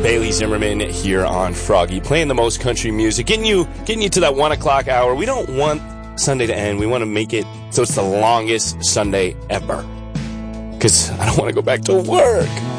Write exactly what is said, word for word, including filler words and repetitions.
Bailey Zimmerman here on Froggy, playing the most country music, getting you getting you to that one o'clock hour. We don't want Sunday to end. We want to make it so it's the longest Sunday ever. Because I don't want to go back to work.